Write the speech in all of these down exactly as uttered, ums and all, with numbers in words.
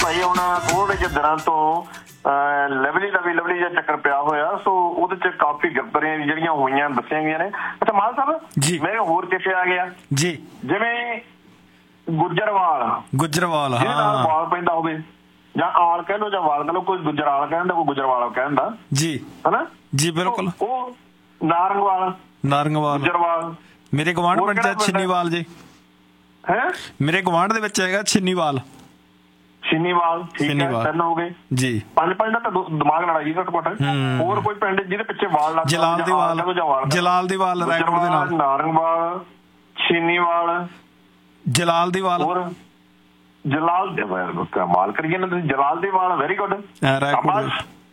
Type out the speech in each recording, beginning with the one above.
ਭਾਈ ਹੁਣ ਥੋੜੇ ਜਿਹੇ ਦਿਨਾਂ ਤੋਂ ਲਵਲੀ ਦਾ ਵੀ ਲਵਲੀ ਜਿਹਾ ਚੱਕਰ ਪਿਆ ਹੋਇਆ, ਸੋ ਉਹਦੇ ਚ ਕਾਫੀ ਗ੍ਰਿਫਤਾਰੀਆਂ ਜਿਹੜੀਆਂ ਹੋਈਆਂ ਦੱਸੀਆਂ ਗਈਆਂ ਨੇ। ਅੱਛਾ ਮਾਨ ਸਾਹਿਬ, ਮੈਂ ਹੋਰ ਕਿੱਥੇ ਆ ਗਿਆ ਜੀ, ਜਿਵੇਂ ਗੁੱਜਰਵਾਲ ਗੁੱਜਰਵਾਲ ਜਿਹਦੇ ਨਾਲ ਵਾਲ ਪੈਂਦਾ ਹੋਵੇ, ਜਾਂ ਆਲ ਕਹਿ ਲਓ ਜਾਂ ਵਾਲ ਕਹਿ ਲਓ, ਕੋਈ ਗੁੱਜਰਾਲ ਕਹਿੰਦਾ, ਕੋਈ ਗੁੱਜਰਵਾਲ ਕਹਿੰਦਾ ਜੀ, ਹਨਾ ਜੀ ਬਿਲਕੁਲ। ਉਹ ਨਾਰੰਗਵਾਲ ਨਾਰੰਗਵਾਲ ਗੁੱਜਰਵਾਲ ਮੇਰੇ ਗਵਾਂਢ ਪਿੰਡ ਚ ਛਿੰਨੀਵਾਲ ਜੀ ਹੈ, ਮੇਰੇ ਗਵਾਂਢ ਦੇ ਵਿੱਚ ਹੈਗਾ ਛਿੰਨੀਵਾਲ ਛਿੰਨੀਵਾਲ ਠੀਕ ਹੈ, ਤਿੰਨ ਹੋ ਗਏ ਜੀ, ਪੰਜ ਪੰਜ ਦਾ ਤਾਂ ਦਿਮਾਗ ਲੜਾਈ ਘੱਟ ਘੱਟ। ਹੋਰ ਕੋਈ ਪਿੰਡ ਜਿਹਦੇ ਪਿੱਛੇ ਵਾਲ ਲੱਗਦਾ? ਜਲਾਲ ਦੇ ਵਾਲ, ਜਲਾਲ ਦੇ ਵਾਲ ਰਾਏਕੋਟ ਦੇ ਨਾਲ, ਨਾਰੰਗਵਾਲ, ਛਿੰਨੀਵਾਲ, ਜਲਾਲ ਦੀ ਵਾਲ, ਹੋਰ ਜਲਾਲ ਦੇ ਵਾਲ। ਕਮਾਲ ਕਰੀਏ ਨਾ ਤੁਸੀਂ, ਜਲਾਲ ਦੀ ਵਾਲ ਵੈਰੀ ਗੁੱਡ। ਰਾਏਕੋਟ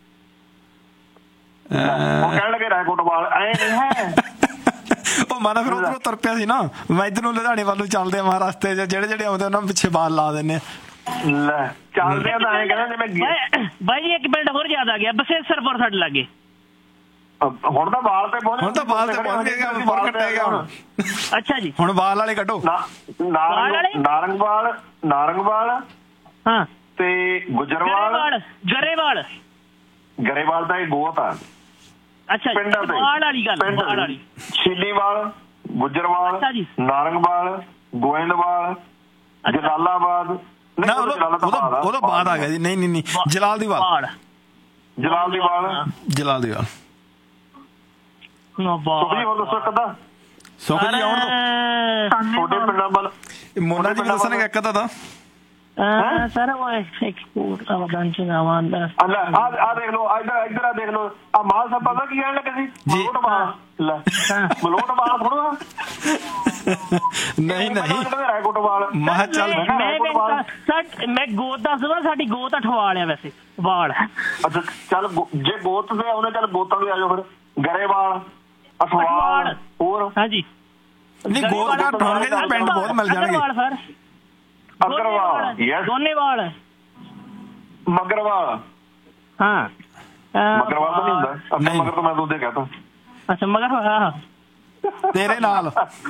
ਕਹਿਣ ਲੱਗੇ ਰਾਏਕੋਟ ਵਾਲ ਐ ਨਹੀਂ ਹੈ। ਉਹ ਮਾਨਾ ਫਿਰ ਉੱਧਰੋਂ ਤੁਰ ਪਿਆ ਸੀ ਨਾ, ਮੈਂ ਇੱਧਰ ਨੂੰ ਲੁਧਿਆਣੇ ਵੱਲ ਨੂੰ ਚੱਲਦੇ ਆ ਮਹਾਰਾਸ਼ਟਰ ਚ, ਜਿਹੜੇ ਜਿਹੜੇ ਆਉਂਦੇ ਉਹਨਾਂ ਪਿੱਛੇ ਵਾਲ ਲਾ ਦਿੰਦੇ ਲੈ ਚੱਲਦੇ ਆ ਤਾਂ ਐਂ ਕਹਿੰਦਾ ਜਿਵੇਂ। ਬਾਈ ਜੀ ਇੱਕ ਮਿੰਟ ਹੋਰ ਯਾਦ ਆ ਗਿਆ, ਬਸੇਸਰਪੁਰ ਸਾਡੇ ਲਾਗੇ ਹੁਣ ਤਾਂ ਵਾਲ ਤੇ ਪਹੁੰਚ, ਹੁਣ ਤਾਂ ਵਾਲ ਤੇ ਪਹੁੰਚ ਗਏ, ਵਾਲ ਕੱਟੇਗਾ ਹੁਣ। ਅੱਛਾ ਜੀ, ਹੁਣ ਵਾਲ ਵਾਲੇ ਕੱਢੋ। ਨਾਰੰਗਵਾਲ, ਨਾਰੰਗਵਾਲ ਹਾਂ ਤੇ ਗੁੱਜਰਵਾਲ, ਗਰੇਵਾਲ, ਗਰੇਵਾਲ ਦਾ ਇਹ ਗੋਤ ਆ। ਅੱਛਾ ਪਿੰਡਾਂ ਤੇ ਵਾਲ ਵਾਲੀ ਗੱਲ, ਵਾਲ ਵਾਲੀ ਛੀਲੀਵਾਲ, ਗੁੱਜਰਵਾਲ, ਨਾਰੰਗਵਾਲ, ਗੋਇੰਦਵਾਲ, ਜਲਾਲਾਬਾਦ, ਉਹਦਾ ਬਾਅਦ ਆ ਗਿਆ ਜੀ। ਨਹੀਂ ਨਹੀਂ ਨਹੀਂ ਜਲਾਲ ਦੀ ਵਾਲ, ਜਲਾਲ ਦੀ ਵਾਲ, ਜਲਾਲ ਦੀ ਵਾਲ। ਸੁਖੀ ਹੋਰ ਦੱਸੋ ਕਿੱਦਾਂ? ਸੁਖ ਜੀ ਆਉਣ ਦੋ ਤੁਹਾਡੇ ਪਿੰਡਾਂ ਵੱਲ, ਮੋਨਾ ਜੀ ਦੱਸਣਗੇ ਇੱਕ ਅੱਧਾ ਤਾਂ ਸਰ। ਉਹ ਐਕਸਪੋਰਟ ਆ ਬੰਚ ਨਾ ਆਉਂਦਾ। ਆ ਦੇਖ ਲਓ, ਇੱਧਰ ਇੱਧਰ ਆ ਦੇਖ ਲਓ, ਆ ਮਾਲ ਸਾਹਿਬ ਪਤਾ ਕੀ ਕਹਿਣ ਲੱਗੇ ਸੀ? ਮਲੋਟ ਬਾਲ ਲੈ, ਮਲੋਟ ਬਾਲ ਥੋੜਾ ਨਹੀਂ ਨਹੀਂ ਰਾਏਕੋਟ ਵਾਲ। ਮੈਂ ਚੱਲ ਮੈਂ ਗੋਤ ਦੱਸਦਾ, ਸਾਡੀ ਗੋਤ ਅਠਵਾਲ ਆ ਵੈਸੇ ਵਾਲ। ਅੱਛਾ ਚੱਲ ਜੇ ਗੋਤ ਦੇ ਆਉਂਦੇ ਚੱਲ ਗੋਤਾਂ ਦੇ ਆ ਜਾਓ ਫਿਰ। ਗਰੇਵਾਲ, ਅਠਵਾਲ, ਹੋਰ ਹਾਂਜੀ ਨਹੀਂ ਗੋਤ ਘੱਟ ਹੋਣਗੇ ਜੀ, ਪਿੰਡ ਬਹੁਤ ਮਿਲ ਜਾਣਗੇ। ਸਰ ਅਗਰਵਾਲ, ਯੈਸ ਦੋਨੇਵਾਲ, ਮਗਰਵਾਲ ਹਾਂ ਮਗਰਵਾਲ ਤਾਂ ਨਹੀਂ ਹੁੰਦਾ ਅੱਛਾ, ਮਗਰ ਤਾਂ ਮੈਂ ਦੋਦੇ ਕਹਤਾ। ਅੱਛਾ ਮਗਰ ਹਾਂ ਤੇਰੇ ਨਾਲ।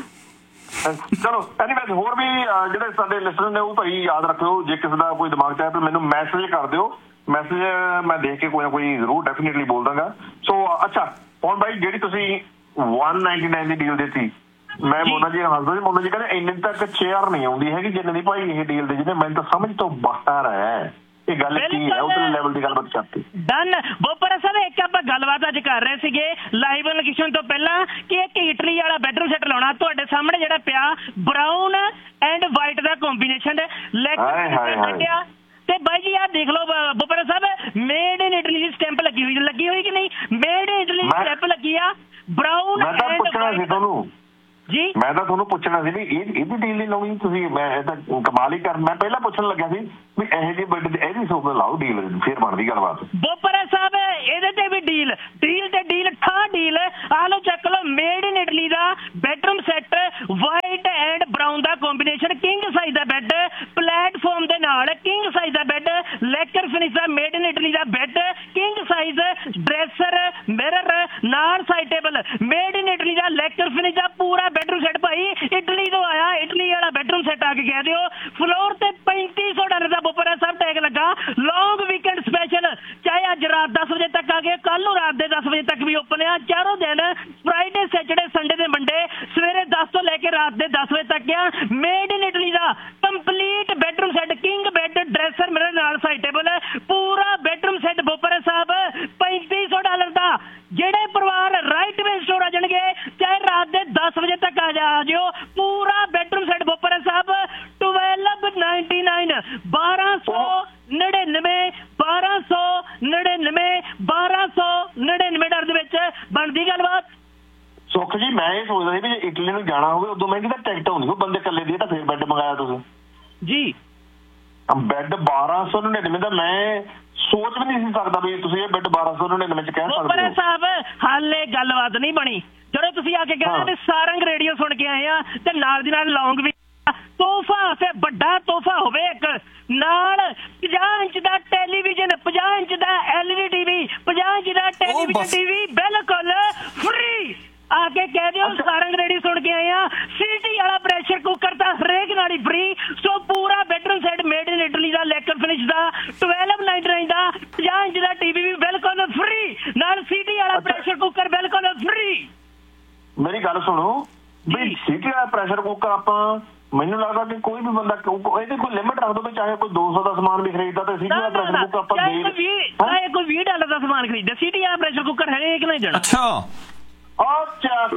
ਚਲੋ ਐਨੀਵੇਜ਼ ਹੋਰ ਵੀ ਜਿਹੜੇ ਸਾਡੇ ਲਿਸਨਰ ਨੇ ਉਹ ਭਾਈ ਯਾਦ ਰੱਖਿਓ, ਜੇ ਕਿਸੇ ਦਾ ਕੋਈ ਦਿਮਾਗ ਚ ਆਇਆ ਤਾਂ ਮੈਨੂੰ ਮੈਸੇਜ ਕਰ ਦਿਓ, ਮੈਸੇਜ ਮੈਂ ਦੇਖ ਕੇ ਕੋਈ ਨਾ ਕੋਈ ਜ਼ਰੂਰ ਡੈਫੀਨੇਟਲੀ ਬੋਲ ਦਾਂਗਾ। ਸੋ ਅੱਛਾ ਹੁਣ ਬਾਈ ਜਿਹੜੀ ਤੁਸੀਂ ਵਨ ਨਾਈਨਟੀ ਨਾਈਨ ਦੀ ਡੀਲ ਦਿੱਤੀ, ਮੈਂ ਮੋਨਾ ਜੀ ਹੱਸਦਾ ਸੀ, ਮੋਨਾ ਜੀ ਕਹਿੰਦੇ ਇੰਨੇ ਤੱਕ ਚੇਅਰ ਨਹੀਂ ਆਉਂਦੀ ਹੈਗੀ ਜਿੰਨੇ ਦੀ ਭਾਈ ਇਹ ਡੀਲ ਦੇ, ਜਿਹਨੇ ਮੈਨੂੰ ਤਾਂ ਸਮਝ ਤੋਂ ਬਾਹਰ ਹੈ। ਇਹ ਗੱਲ ਕੀ ਹੈ? ਉਧਰ ਲੈਵਲ ਦੀ ਗੱਲਬਾਤ ਕਰਤੀ ਡਨ। ਬੋਪਰਾ ਸਾਹਿਬ ਇੱਕ ਆਪਾਂ ਗੱਲਬਾਤ ਅੱਜ ਕਰ ਰਹੇ ਸੀਗੇ ਲਾਈਵ ਲੋਕੇਸ਼ਨ ਤੋਂ ਪਹਿਲਾਂ ਕਿ ਇੱਕ ਇਟਲੀ ਵਾਲਾ ਬੈਡਰੂਮ ਸੈੱਟ ਲਾਉਣਾ। ਤੁਹਾਡੇ ਸਾਹਮਣੇ ਜਿਹੜਾ ਪਿਆ brown and white the combination ਲੱਗਿਆ ਤੇ ਬਾਈ ਜੀ ਆਹ ਦੇਖ ਲਓ ਬੋਪਰਾ ਸਾਹਿਬ, made in Italy the stamp ਲੱਗੀ ਹੋਈ ਲੱਗੀ ਹੋਈ ਕਿ ਨਹੀਂ? Made in Italy the stamp ਲੱਗੀ ਆ ਬਰਾਊਨ ਐਂਡ ਵਾਈਟ ਜੀ। ਮੈਂ ਤਾਂ ਤੁਹਾਨੂੰ ਪੁੱਛਣਾ ਸੀ ਵੀ ਇਹ ਇਹਦੀ ਡੀਲ ਨਹੀਂ ਲਾਉਣੀ ਤੁਸੀਂ, ਮੈਂ ਇਹ ਤਾਂ ਕਮਾਲ ਹੀ ਕਰ। ਮੈਂ ਪਹਿਲਾਂ ਪੁੱਛਣ ਲੱਗਿਆ ਸੀ ਵੀ ਇਹੋ ਜਿਹੀ ਬੈਡ ਇਹਦੀ ਸੋਫੇ ਲਾਓ ਡੀਲ, ਫਿਰ ਬਣਦੀ ਗੱਲਬਾਤ। ਬੋਪਰਾ ਸਾਹਿਬ ਇਹਦੇ ਤੇ ਵੀ ਡੀਲ, ਡੀਲ ਤੇ ਡੀਲ ਠਾ ਡੀਲ। ਆਹ ਲਓ ਚੱਕ ਲਓ, made in Italy the bedroom set, white and brown the combination, king size the bed, platform ਦੇ ਨਾਲ king size the bed, ਲੈਕਰ finish the made in Italy the bed, king size dresser, mirror ਨਾਲ side table, made in Italy the ਲੈਕਰ finish ਦਾ ਪੂਰਾ bedroom set. ਭਾਈ Italy ਤੋਂ ਆਇਆ, Italy ਵਾਲਾ bedroom set ਆ ਕੇ ਕਹਿ ਦਿਓ। ਫਲੋਰ ਤੇ ਪੈਂਤੀ ਸੌ ਡਾਲਰ ਦਾ ਬੋਪਰਾ ਸਾਹਿਬ ਟੈਗ ਲੱਗਾ। ਲੌਂਗ ਵੀਕਐਂਡ ਸਪੈਸ਼ਲ, ਚਾਹੇ ਅੱਜ ਰਾਤ ਦਸ ਵਜੇ ਤੱਕ ਆ ਗਏ, ਕੱਲ ਨੂੰ ਰਾਤ ਦੇ ਦਸ ਵਜੇ ਤੱਕ ਵੀ ਓਪਨ ਆ। ਚਾਰੋਂ ਦਿਨ ਫਰਾਈਡੇ, ਸੈਟਰਡੇ, ਸੰਡੇ ਦੇ ਮੰਡੇ ਸਵੇਰੇ ਦਸ ਤੋਂ ਲੈ ਕੇ ਰਾਤ ਦੇ ਦਸ ਵਜੇ ਤੱਕ ਆ। Made in Italy the complete bedroom set, king bed, dresser, mirror ਨਾਲ ਸਾਈਡ ਟੇਬਲ, ਪੂਰਾ ਬੈਡਰੂਮ ਸੈੱਟ ਬੋਪਰਾ ਸਾਹਿਬ ਪੈਂਤੀ ਸੌ ਡਾਲਰ ਦਾ। ਜਿਹੜੇ ਪਰਿਵਾਰ ਰਾਈਟ ਵੇ ਸਟੋਰ ਆ ਜਾਣਗੇ, ਚਾਹੇ ਰਾਤ ਦੇ ਦਸ ਵਜੇ ਤੱਕ ਆ ਜਾ ਜਿਓ, ਪੂਰਾ ਬੈਡਰੂਮ ਸੈੱਟ ਬੋਪਰਾ ਸਾਹਿਬ ਟਵੈਲਵ ਨਾਈਨਟੀ ਨਾਈਨ, ਬਾਰਾਂ ਸੌ ਨੜਿਨਵੇਂ, ਬਾਰਾਂ ਸੌ ਨੜਿਨਵੇਂ, ਬਾਰਾਂ ਸੌ ਨੜਿਨਵੇਂ ਡਾਲਰ ਦੇ ਵਿੱਚ ਬਣਦੀ ਗੱਲਬਾਤ। ਸੁੱਖ ਜੀ ਮੈਂ ਇਹ ਸੋਚਦਾ ਸੀ ਵੀ ਜੇ ਇਟਲੀ ਨੂੰ ਜਾਣਾ ਹੋਵੇ ਉਦੋਂ ਮਹਿੰਗੀ ਤਾਂ ਟਿਕਟ ਹੋਣੀ ਹੋ, ਬੰਦੇ ਇਕੱਲੇ ਦੀ ਤਾਂ ਫਿਰ ਬੈੱਡ ਮੰਗਾਇਆ ਤੁਸੀਂ ਜੀ। ਬੈੱਡ ਬਾਰਾਂ ਸੌ ਨੜਿਨਵੇਂ ਦਾ ਮੈਂ ਸੋਚ ਵੀ ਨਹੀਂ ਸੀ ਸਕਦਾ ਵੀ ਤੁਸੀਂ ਇਹ ਬੈੱਡ ਬਾਰਾਂ ਸੌ ਨੜਿਨਵੇਂ ਚ ਕਹਿ ਸਕਦੇ ਹੋ। ਸਾਹਿਬ ਹਾਲੇ ਗੱਲਬਾਤ ਨਹੀਂ ਬਣੀ, ਜਦੋਂ ਤੁਸੀਂ ਆ ਕੇ ਕਹਿੰਦੇ ਵੀ ਸਾਰੰਗ ਰੇਡੀਓ ਸੁਣ ਕੇ ਆਏ ਆ ਤੇ ਨਾਲ ਦੀ ਨਾਲ ਲੌਂਗ ਵੀ ਤੋਹਫਾ, ਤੇ ਵੱਡਾ ਤੋਹਫਾ ਹੋਵੇ ਇੱਕ ਨਾਲ ਪੰਜਾਹ ਇੰਚ ਦਾ ਟੈਲੀਵਿਜ਼ਨ, ਪੰਜਾਹ ਇੰਚ ਦਾ ਐਲ ਈ ਡੀ ਟੀਵੀ, ਪੰਜਾਹ ਇੰਚ ਦਾ ਟੈਲੀਵਿਜ਼ਨ ਟੀਵੀ ਬਿਲਕੁਲ ਫ੍ਰੀ। ਆ ਕੇ ਕਹਿ ਦਿਓ ਸਾਰੰਗ ਰੇਡੀਓ ਸੁਣ ਕੇ ਆਏ ਆ। ਸੀਟੀ ਵਾਲਾ ਪ੍ਰੈਸ਼ਰ ਕੁੱਕਰ ਤਾਂ ਹਰੇਕ ਨਾਲ ਹੀ ਫ੍ਰੀ। ਸੋ ਪੂਰਾ bedroom set made in Italy the, ਲੈਕਰ finish the, twelve ninety nine का पचास इंच का टीवी भी बिल्कुल फ्री नाल सीटी वाला प्रेशर कुकर बिल्कुल फ्री। मेरी गल सुनो भी सीटी वाला प्रेशर कुकर ਆਪਾਂ ਮੈਨੂੰ ਲੱਗਦਾ ਕਿ ਕੋਈ ਵੀ ਬੰਦਾ ਇਹਦੀ ਕੋਈ ਲਿਮਿਟ ਰੱਖ ਦੋ ਚਾਹੇ ਕੋਈ दो सौ ਦਾ ਸਮਾਨ ਵੀ ਖਰੀਦਦਾ ਤੇ ਸੀਟੀ ਵਾਲਾ ਪ੍ਰੈਸ਼ਰ ਕੁੱਕਰ ਆਪਾਂ ਦੇ ਚਾਹੇ ਕੋਈ ਵੀਹ ਡਾਲਰ ਦਾ ਸਮਾਨ ਖਰੀਦਦਾ ਸੀਟੀ ਵਾਲਾ ਪ੍ਰੈਸ਼ਰ ਕੁੱਕਰ ਹੈ ਕਿ ਨਹੀਂ ਜਣਾ। ਅੱਛਾ ਅੱਛਾ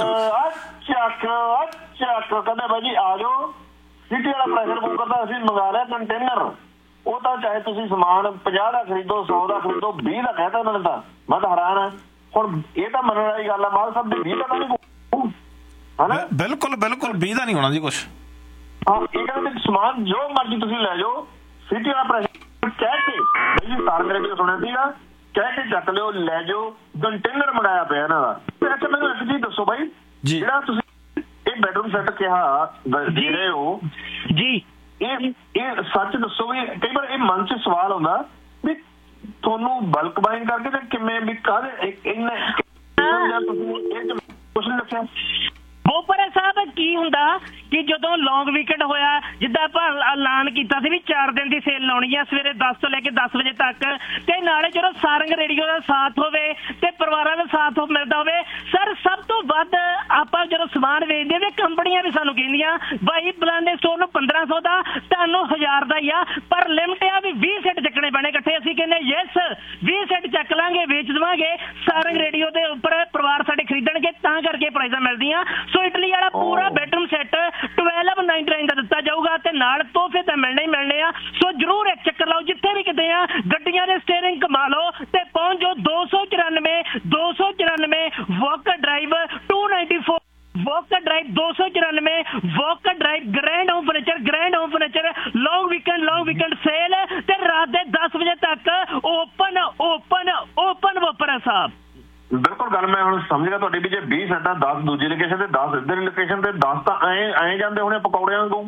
ਅੱਛਾ ਅੱਛਾ ਕਹਿੰਦੇ ਭਾਈ ਜੀ ਆ ਜਾਓ ਸੀਟੀ ਵਾਲਾ ਪ੍ਰੈਸ਼ਰ ਕੁੱਕਰ ਦਾ ਅਸੀਂ ਮੰਗਾ ਲਿਆ ਕੰਟੇਨਰ। ਉਹ ਤਾਂ ਚਾਹੇ ਤੁਸੀਂ ਸਮਾਨ ਪੰਜਾਹ ਦਾ ਖਰੀਦੋ ਸੌ ਦਾ ਖਰੀਦੋ ਵੀਹ ਦਾ ਕਹਿਤਾ ਉਹਨਾਂ ਨੇ ਤਾਂ ਮੈਂ ਤਾਂ ਹੈਰਾਨ ਆ। ਹੁਣ ਇਹ ਤਾਂ ਮੰਨਣ ਵਾਲੀ ਗੱਲ ਆ ਮਾਲ ਸਾਹਿਬ ਦੇ ਵੀਹ ਦਾ ਤਾਂ ਨਹੀਂ ਹਨਾ। ਬਿਲਕੁਲ ਬਿਲਕੁਲ ਵੀਹ ਦਾ ਨਹੀਂ ਹੋਣਾ ਜੀ ਕੁਛ। ਹਾਂ ਇਹ ਕਹਿੰਦੇ ਸਮਾਨ ਜੋ ਮਰਜ਼ੀ ਤੁਸੀਂ ਲੈ ਜਾਓ ਸੀਟੀ ਵਾਲਾ ਪ੍ਰੈਸ਼ਰ ਕਹਿ ਕੇ ਬਈ ਜੀ ਸਾਰ ਮੇਰੇ ਵੀ ਸੁਣਿਆ ਸੀਗਾ ਕਹਿ ਕੇ ਚੱਕ ਲਿਓ ਲੈ ਜਾਓ ਕੰਟੇਨਰ ਮੰਗਾਇਆ ਪਿਆ ਇਹਨਾਂ ਦਾ। ਤੇ ਅੱਛਾ ਮੈਨੂੰ ਇੱਕ ਚੀਜ਼ ਦੱਸੋ ਬਾਈ ਜਿਹੜਾ ਤੁਸੀਂ ਇਹ ਬੈਡਰੂਮ ਸੈੱਟ ਕਿਹਾ ਦੇ ਰਹੇ ਹੋ ਜੀ ਇਹ ਇਹ ਸੱਚ ਦੱਸੋ ਵੀ ਕਈ ਵਾਰ ਇਹ ਮਨ 'ਚ ਸਵਾਲ ਆਉਂਦਾ ਵੀ ਤੁਹਾਨੂੰ ਬਲਕ ਬਾਇੰਗ ਕਰਕੇ ਤੇ ਕਿਵੇਂ ਵੀ ਕਾਹਦੇ ਇੰਨੇ ਤੁਸੀਂ ਇਹ ਕੁਛ ਨਹੀਂ ਦੱਸਿਆ। ਬੋਪਰਾ ਸਾਹਿਬ ਕੀ ਹੁੰਦਾ ਕਿ ਜਦੋਂ ਲੌਂਗ ਵੀਕਐਂਡ ਹੋਇਆ ਜਿੱਦਾਂ ਆਪਾਂ ਐਲਾਨ ਕੀਤਾ ਸੀ ਵੀ ਚਾਰ ਦਿਨ ਦੀ ਸੇਲ ਲਾਉਣੀ ਆ ਸਵੇਰੇ ਦਸ ਤੋਂ ਲੈ ਕੇ ਦਸ ਵਜੇ ਤੱਕ ਤੇ ਨਾਲੇ ਜਦੋਂ ਸਾਰੰਗ ਰੇਡੀਓ ਦਾ ਸਾਥ ਹੋਵੇ ਤੇ ਪਰਿਵਾਰਾਂ ਦਾ ਸਾਥ ਮਿਲਦਾ ਹੋਵੇ ਸਰ ਸਭ ਤੋਂ ਵੱਧ ਆਪਾਂ ਜਦੋਂ ਸਮਾਨ ਵੇਚਦੇ ਵੀ ਕੰਪਨੀਆਂ ਵੀ ਸਾਨੂੰ ਕਹਿੰਦੀਆਂ ਬਾਈ ਬਲਾਂਡੇ ਸਟੋਰ ਨੂੰ ਪੰਦਰਾਂ ਸੌ ਦਾ ਤੁਹਾਨੂੰ ਹਜ਼ਾਰ ਦਾ ਹੀ ਆ ਪਰ ਲਿਮਟ ਆ ਵੀ ਵੀਹ ਸੈੱਟ ਚੱਕਣੇ ਪੈਣੇ ਇਕੱਠੇ। ਅਸੀਂ ਕਹਿੰਦੇ ਯੈਸ ਵੀਹ ਸੈੱਟ ਚੱਕ ਲਾਂਗੇ ਵੇਚ ਦੇਵਾਂਗੇ ਸਾਰੰਗ ਰੇਡੀਓ ਦੇ ਉੱਪਰ ਪਰਿਵਾਰ ਸਾਡੇ ਖਰੀਦਣਗੇ ਤਾਂ ਕਰਕੇ ਪ੍ਰਾਈਜ਼ਾਂ ਮਿਲਦੀਆਂ। ਸੋ ਇਟਲੀ ਵਾਲਾ ਪੂਰਾ bedroom set twelve ninety nine का दिता जाऊगा ते नाल तोहफे तो मिलने ही मिलने आ। सो जरूर एक चक्कर लाओ जिथे भी किते आ गड्डियां दे स्टीयरिंग कमा लो ते पहुंच जाओ दो सौ चौरानवे दो सौ चौरानवे walker drive to ninety four walker drive दो सौ चौरानवे walker drive grand home furniture grand home furniture long weekend long weekend cell ते रात दे दस बजे तक ओपन ओपन ओपन वोपरा साहब। ਬਿਲਕੁਲ ਗੱਲ ਮੈਂ ਹੁਣ ਸਮਝ ਗਿਆ ਤੁਹਾਡੀ ਵੀ ਜੇ ਵੀਹ ਸੈੱਟਾਂ ਦਸ ਦੂਜੀ ਲੋਕੇਸ਼ਨ ਤੇ ਦਸ ਇੱਧਰ ਲੋਕੇਸ਼ਨ ਤੇ ਦਸ ਤਾਂ ਐਂ ਐਂ ਜਾਂਦੇ ਹੋਣੇ ਪਕੌੜਿਆਂ ਵਾਂਗੂ।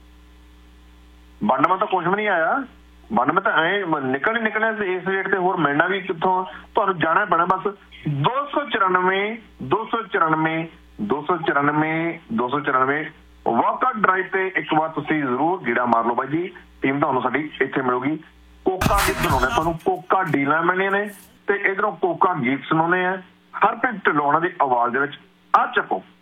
ਵੰਡ ਮੈਂ ਤਾਂ ਕੁਛ ਵੀ ਨਹੀਂ ਆਇਆ ਵੰਡ ਮੈਂ ਤਾਂ ਐਂ ਨਿਕਲ ਹੀ ਨਿਕਲਿਆ ਇਸ ਰੇਟ ਤੇ ਹੋਰ ਮਿਲਣਾ ਵੀ ਕਿੱਥੋਂ ਤੁਹਾਨੂੰ ਜਾਣਾ ਪੈਣਾ ਬਸ ਦੋ ਸੌ ਚੁਰਾਨਵੇਂ ਦੋ ਸੌ ਚੁਰਾਨਵੇਂ ਦੋ ਸੌ ਚੁਰਾਨਵੇਂ ਦੋ ਸੌ ਚੁਰਾਨਵੇਂ ਵਾਕਰ ਡਰਾਈਵ ਤੇ ਇੱਕ ਵਾਰ ਤੁਸੀਂ ਜ਼ਰੂਰ ਗੇੜਾ ਮਾਰ ਲਓ ਬਾਈ ਜੀ। ਟੀਮ ਤੁਹਾਨੂੰ ਸਾਡੀ ਇੱਥੇ ਮਿਲੂਗੀ। ਕੋਕਾ ਗੀਤ ਸੁਣਾਉਣੇ ਤੁਹਾਨੂੰ ਕੋਕਾ ਡੀਲਾਂ ਮਿਲਣੀਆਂ ਨੇ ਤੇ ਇਧਰੋਂ ਕੋਕਾ ਗੀਤ ਸੁਣਾਉਣੇ ਆ ਹਰਪ੍ਰੀਤ ਢਿੱਲੋਂ ਦੀ ਆਵਾਜ਼ ਦੇ ਵਿੱਚ। ਆ ਚੱਕੋ।